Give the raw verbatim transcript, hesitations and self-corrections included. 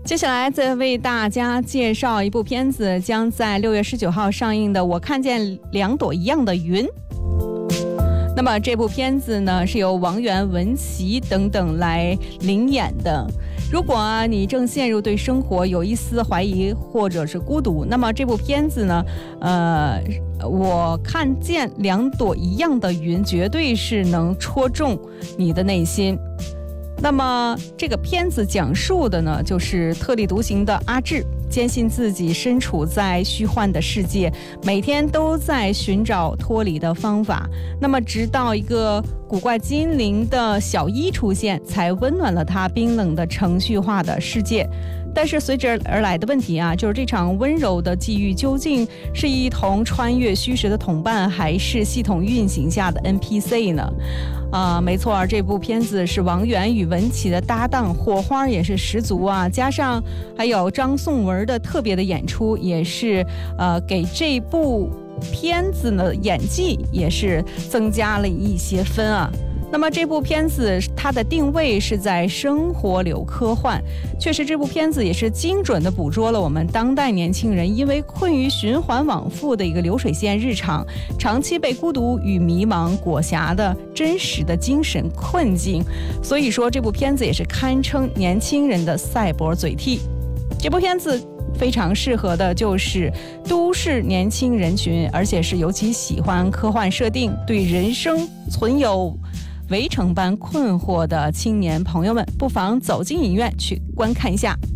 接下来再为大家介绍一部片子，将在六月十九号上映的《我看见两朵一样的云》。那么这部片子呢，是由王源、文琪等等来领演的。如果啊你正陷入对生活有一丝怀疑或者是孤独，那么这部片子呢，呃，我看见两朵一样的云，绝对是能戳中你的内心。那么这个片子讲述的呢，就是特立独行的阿志，坚信自己身处在虚幻的世界，每天都在寻找脱离的方法。那么直到一个古怪精灵的小一出现，才温暖了他冰冷的程序化的世界。但是随之而来的问题啊，就是这场温柔的际遇究竟是一同穿越虚实的同伴，还是系统运行下的 N P C 呢？啊、呃，没错，这部片子是王源与文琪的搭档，火花也是十足啊，加上还有张颂文的特别的演出，也是呃给这部片子的演技也是增加了一些分啊。那么这部片子它的定位是在生活流科幻，确实这部片子也是精准地捕捉了我们当代年轻人因为困于循环往复的一个流水线日常，长期被孤独与迷茫裹挟的真实的精神困境。所以说这部片子也是堪称年轻人的赛博嘴替。这部片子非常适合的就是都市年轻人群，而且是尤其喜欢科幻设定，对人生存有围城般困惑的青年朋友们，不妨走进影院去观看一下。